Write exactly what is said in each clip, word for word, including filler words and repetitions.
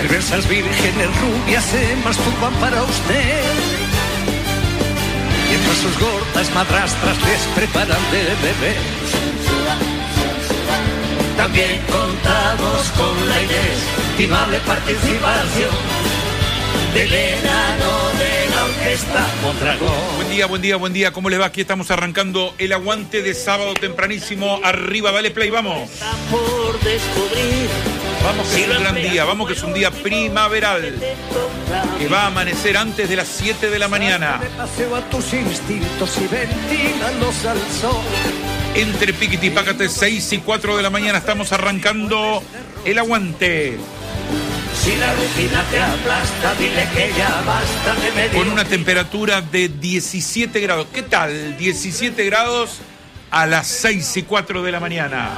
Diversas vírgenes rubias se masturban para usted, mientras sus gordas madrastras les preparan de beber. También contamos con la inestimable participación del enano de la orquesta Mondragón. Buen día, buen día, buen día. ¿Cómo les va? Aquí estamos arrancando el aguante de sábado tempranísimo. Arriba, dale play, vamos. Por descubrir. Vamos que es un gran día, vamos que es un día primaveral, que va a amanecer antes de las siete de la mañana. Paseo a tus instintos y ventílalos al sol. Entre Piquiti y Pácate, seis y cuatro de la mañana, estamos arrancando el aguante. Si la rutina te aplasta, dile que ya basta de medir. Con una temperatura de diecisiete grados. ¿Qué tal? diecisiete grados a las seis y cuatro de la mañana.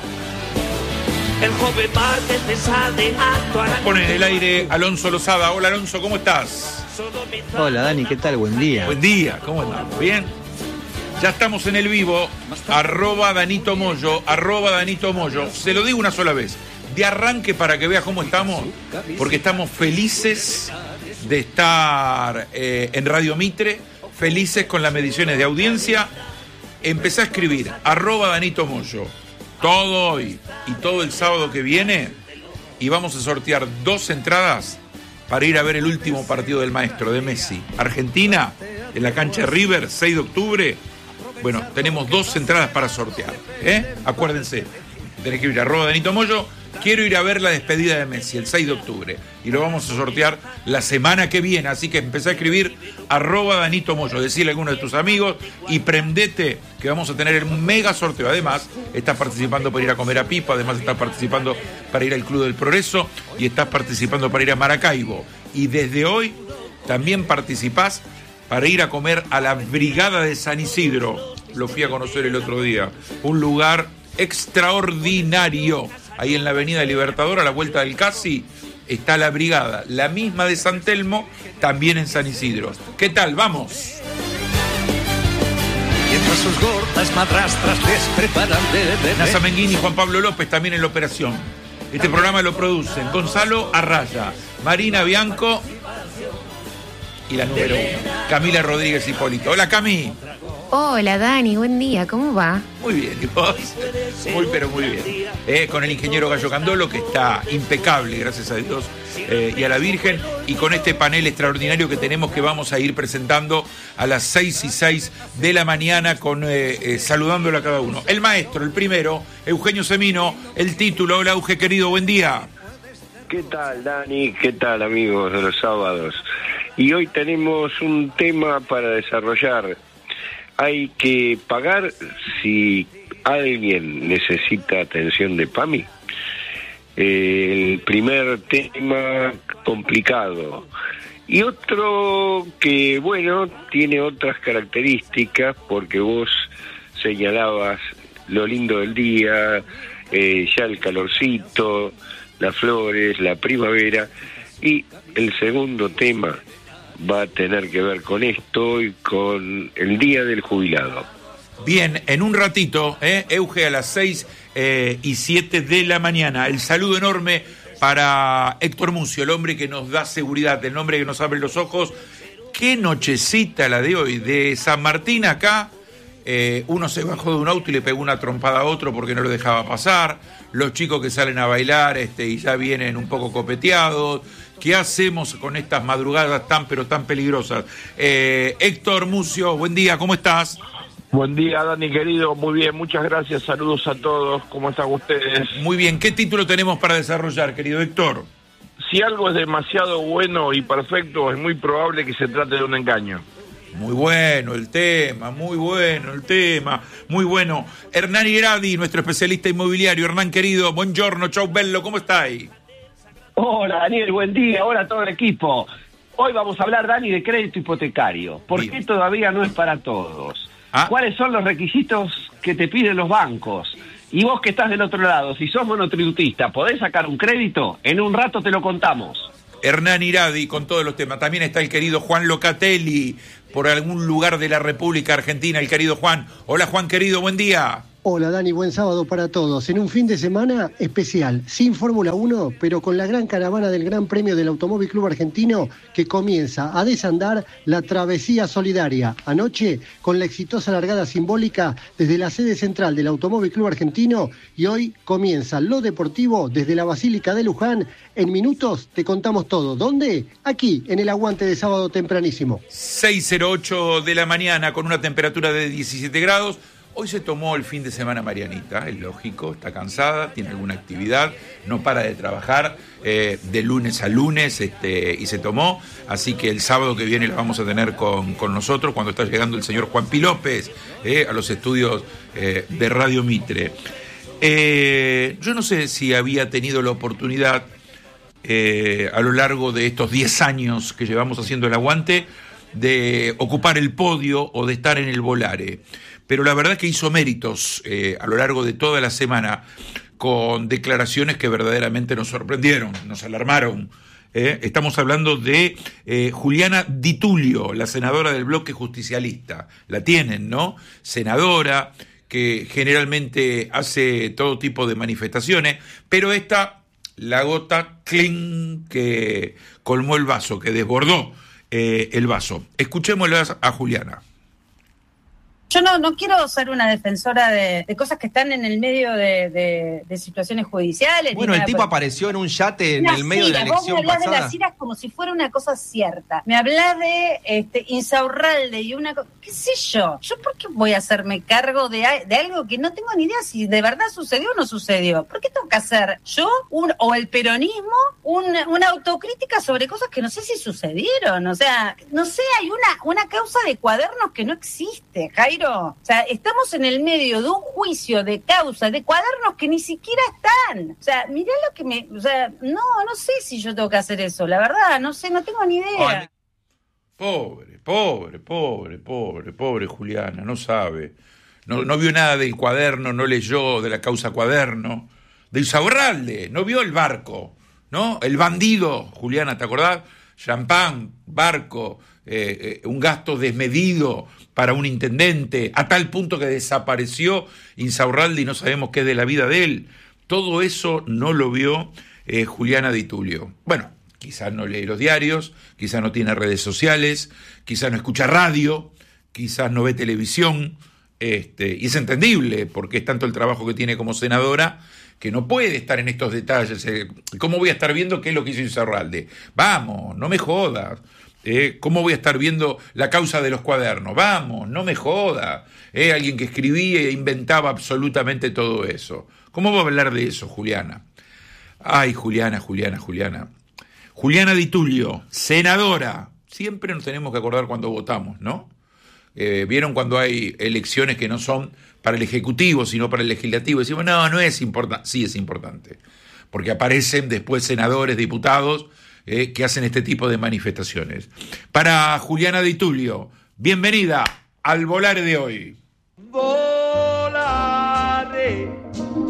El joven martes de Sade actuará. Pone en el aire Alonso Lozada. Hola Alonso, ¿cómo estás? Hola Dani, ¿qué tal? Buen día. Buen día, ¿cómo andamos? ¿Bien? Ya estamos en el vivo, arroba Danito Moyo, arroba Danito Moyo. Se lo digo una sola vez, de arranque para que veas cómo estamos, porque estamos felices de estar eh, en Radio Mitre, felices con las mediciones de audiencia. Empecé a escribir, arroba Danito Moyo, todo hoy y todo el sábado que viene, y vamos a sortear dos entradas para ir a ver el último partido del maestro, de Messi. Argentina, en la cancha River, seis de octubre. Bueno, tenemos dos entradas para sortear, ¿eh? Acuérdense, tenés que ir a arroba Danito Moyo. Quiero ir a ver la despedida de Messi el seis de octubre y lo vamos a sortear la semana que viene, así que empecé a escribir arroba Danito Moyo, decirle a alguno de tus amigos y prendete que vamos a tener un mega sorteo. Además, estás participando para ir a comer a Pipa, además estás participando para ir al Club del Progreso y estás participando para ir a Maracaibo. Y desde hoy también participás para ir a comer a la Brigada de San Isidro. Lo fui a conocer el otro día, un lugar extraordinario. Ahí en la avenida Libertador, a la vuelta del Casi, está la brigada, la misma de San Telmo, también en San Isidro. ¿Qué tal? ¡Vamos! Mientras sus gordas madrastras les preparan de beber. Nasa Menguini y Juan Pablo López también en la operación. Este programa lo producen Gonzalo Arraya, Marina Bianco y la número uno, Camila Rodríguez Hipólito. Hola, Cami. Hola Dani, buen día, ¿cómo va? Muy bien, ¿y vos? Muy, pero muy bien. Eh, con el ingeniero Gallo Candolo, que está impecable, gracias a Dios, eh, y a la Virgen, y con este panel extraordinario que tenemos, que vamos a ir presentando a las seis y seis de la mañana, con eh, eh, saludándolo a cada uno. El maestro, el primero, Eugenio Semino, el título. Hola, Euge, querido, buen día. ¿Qué tal, Dani? ¿Qué tal, amigos de los sábados? Y hoy tenemos un tema para desarrollar. Hay que pagar si alguien necesita atención de PAMI. Eh, el primer tema complicado. Y otro que, bueno, tiene otras características, porque vos señalabas lo lindo del día, eh, ya el calorcito, las flores, la primavera. Y el segundo tema va a tener que ver con esto y con el Día del Jubilado. Bien, en un ratito, eh, Euge, a las seis eh, y siete de la mañana. El saludo enorme para Héctor Mucio, el hombre que nos da seguridad, el hombre que nos abre los ojos. Qué nochecita la de hoy, de San Martín acá. Eh, uno se bajó de un auto y le pegó una trompada a otro porque no lo dejaba pasar. Los chicos que salen a bailar este, y ya vienen un poco copeteados. ¿Qué hacemos con estas madrugadas tan pero tan peligrosas? Eh, Héctor Mucio, buen día, ¿cómo estás? Buen día, Dani, querido. Muy bien, muchas gracias. Saludos a todos. ¿Cómo están ustedes? Muy bien. ¿Qué título tenemos para desarrollar, querido Héctor? Si algo es demasiado bueno y perfecto, es muy probable que se trate de un engaño. Muy bueno el tema, muy bueno el tema, muy bueno. Hernán Iradi, nuestro especialista inmobiliario. Hernán, querido, buongiorno, ciao bello, ¿cómo estáis? Hola, Daniel, buen día. Hola a todo el equipo. Hoy vamos a hablar, Dani, de crédito hipotecario. ¿Por Bien. qué todavía no es para todos? ¿Ah? ¿Cuáles son los requisitos que te piden los bancos? Y vos que estás del otro lado, si sos monotributista, ¿podés sacar un crédito? En un rato te lo contamos. Hernán Iradi con todos los temas. También está el querido Juan Locatelli, por algún lugar de la República Argentina, el querido Juan. Hola, Juan, querido, buen día. Hola Dani, buen sábado para todos. En un fin de semana especial, sin Fórmula uno, pero con la gran caravana del Gran Premio del Automóvil Club Argentino que comienza a desandar la travesía solidaria. Anoche, con la exitosa largada simbólica desde la sede central del Automóvil Club Argentino, y hoy comienza lo deportivo desde la Basílica de Luján. En minutos te contamos todo. ¿Dónde? Aquí, en el aguante de sábado tempranísimo. seis cero ocho de la mañana con una temperatura de diecisiete grados. Hoy se tomó el fin de semana Marianita, es lógico, está cansada, tiene alguna actividad, no para de trabajar eh, de lunes a lunes este, y se tomó, así que el sábado que viene la vamos a tener con, con nosotros cuando está llegando el señor Juan Pi López eh, a los estudios eh, de Radio Mitre. Eh, yo no sé si había tenido la oportunidad eh, a lo largo de estos diez años que llevamos haciendo el aguante de ocupar el podio o de estar en el volare. Pero la verdad es que hizo méritos eh, a lo largo de toda la semana con declaraciones que verdaderamente nos sorprendieron, nos alarmaron. Eh. Estamos hablando de eh, Juliana Di Tulio, la senadora del bloque justicialista. La tienen, ¿no? Senadora que generalmente hace todo tipo de manifestaciones, pero esta, la gota clean que colmó el vaso, que desbordó eh, el vaso. Escuchémosla a Juliana. Yo no, no quiero ser una defensora de, de cosas que están en el medio de, de, de situaciones judiciales. Bueno, el tipo por... apareció en un yate en el medio de la elección pasada. Vos me hablás de las iras como si fuera una cosa cierta. Me hablás de este, Insaurralde y una cosa... ¿Qué sé yo? ¿Yo por qué voy a hacerme cargo de, de algo que no tengo ni idea si de verdad sucedió o no sucedió? ¿Por qué tengo que hacer yo un, o el peronismo un, una autocrítica sobre cosas que no sé si sucedieron? O sea, no sé, hay una, una causa de cuadernos que no existe, Jairo. O sea, estamos en el medio de un juicio de causa, de cuadernos que ni siquiera están. O sea, mirá lo que me... O sea, no, no sé si yo tengo que hacer eso, la verdad, no sé, no tengo ni idea. Pobre, pobre, pobre, pobre, pobre Juliana, no sabe. No, no vio nada del cuaderno, no leyó de la causa cuaderno. De Insaurralde, no vio el barco, ¿no? El bandido, Juliana, ¿te acordás? Champán, barco, eh, eh, un gasto desmedido para un intendente, a tal punto que desapareció Insaurralde y no sabemos qué es de la vida de él. Todo eso no lo vio eh, Juliana Di Tulio. Bueno, quizás no lee los diarios, quizás no tiene redes sociales, quizás no escucha radio, quizás no ve televisión, este, y es entendible porque es tanto el trabajo que tiene como senadora que no puede estar en estos detalles. ¿Cómo voy a estar viendo qué es lo que hizo Insaurralde? Vamos, no me jodas. Eh, ¿Cómo voy a estar viendo la causa de los cuadernos? Vamos, no me joda. Eh, alguien que escribía e inventaba absolutamente todo eso. ¿Cómo va a hablar de eso, Juliana? Ay, Juliana, Juliana, Juliana. Juliana Di Tulio, senadora. Siempre nos tenemos que acordar cuando votamos, ¿no? Eh, ¿Vieron cuando hay elecciones que no son para el Ejecutivo, sino para el Legislativo? Decimos, no, no es importante. Sí es importante. Porque aparecen después senadores, diputados, Eh, que hacen este tipo de manifestaciones. Para Juliana Di Tulio, bienvenida al Volare de hoy. Volare.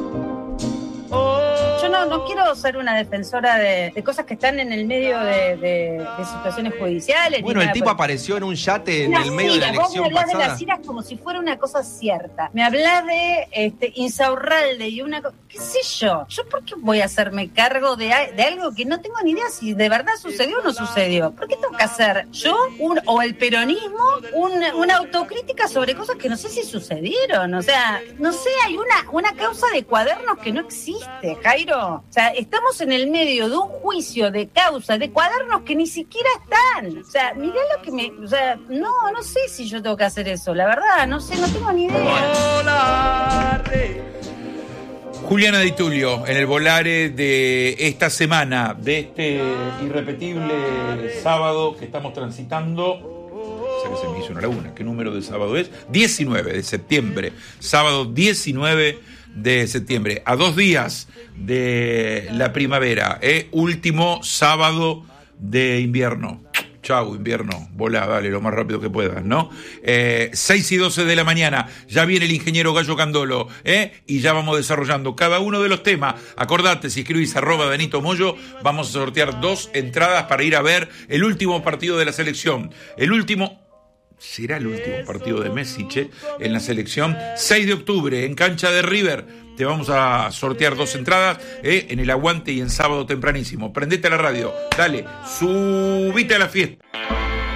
Yo no, no quiero ser una defensora de, de cosas que están en el medio de, de, de situaciones judiciales. Bueno, el tipo por... apareció en un yate en el medio ira, de la elección pasada. Vos me hablás pasada. de las iras como si fuera una cosa cierta. Me hablás de este, Insaurralde y una cosa... ¿Qué sé yo? ¿Yo por qué voy a hacerme cargo de, de algo que no tengo ni idea si de verdad sucedió o no sucedió? ¿Por qué tengo que hacer yo un, o el peronismo un, una autocrítica sobre cosas que no sé si sucedieron? O sea, no sé, hay una, una causa de cuadernos que no existe, Jairo. O sea, estamos en el medio de un juicio de causa de cuadernos que ni siquiera están. O sea, mirá lo que me... O sea, no, no sé si yo tengo que hacer eso, la verdad, no sé, no tengo ni idea. Juliana Di Tulio, en el Volare de esta semana, de este irrepetible sábado que estamos transitando. O sea que se me hizo una laguna. ¿Qué número de sábado es? diecinueve de septiembre. Sábado diecinueve de septiembre. A dos días de la primavera. ¿eh? Último sábado de invierno. Chau, invierno, volá, dale, lo más rápido que puedas, ¿no? Eh, seis y doce de la mañana, ya viene el ingeniero Gallo Candolo, ¿eh? Y ya vamos desarrollando cada uno de los temas. Acordate, si escribís arroba Danito Moyo, vamos a sortear dos entradas para ir a ver el último partido de la selección. El último... será el último partido de Messi, che, en la selección. seis de octubre, en cancha de River. Te vamos a sortear dos entradas eh, en el Aguante y en sábado tempranísimo. Prendete a la radio, dale, subite a la fiesta.